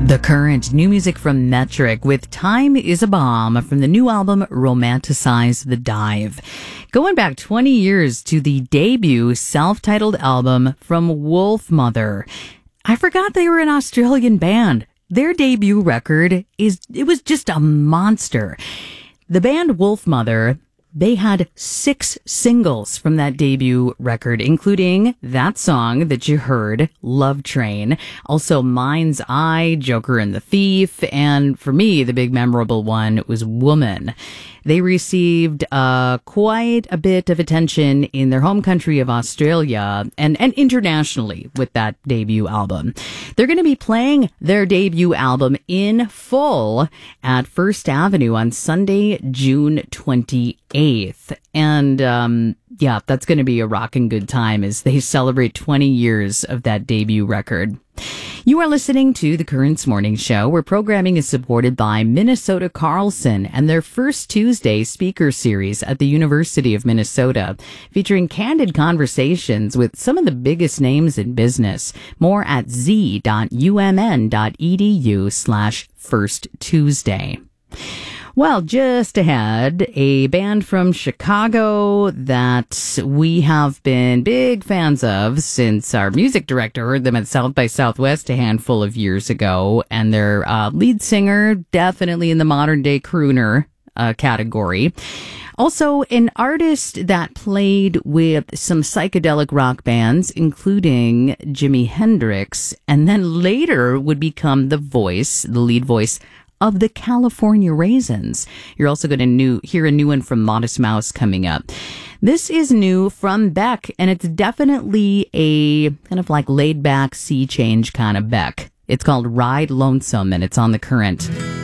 The Current, new music from Metric with Time is a Bomb from the new album Romanticize the Dive. Going back 20 years to the debut self-titled album from Wolfmother. I forgot they were an Australian band. Their debut record was just a monster. The band Wolfmother, they had 6 singles from that debut record, including that song that you heard, Love Train, also Mind's Eye, Joker and the Thief, and for me, the big memorable one was Woman. They received quite a bit of attention in their home country of Australia and internationally with that debut album. They're going to be playing their debut album in full at First Avenue on Sunday, June 28th. And yeah, that's going to be a rockin' good time as they celebrate 20 years of that debut record. You are listening to The Currents Morning Show, where programming is supported by Minnesota Carlson and their First Tuesday speaker series at the University of Minnesota, featuring candid conversations with some of the biggest names in business. More at z.umn.edu/firsttuesday. Well, just ahead, a band from Chicago that we have been big fans of since our music director heard them at South by Southwest a handful of years ago, and their lead singer, definitely in the modern day crooner category. Also, an artist that played with some psychedelic rock bands, including Jimi Hendrix, and then later would become the lead voice of the California Raisins. You're also going to hear a new one from Modest Mouse coming up. This is new from Beck, and it's definitely a kind of like laid back sea change kind of Beck. It's called Ride Lonesome, and it's on The Current.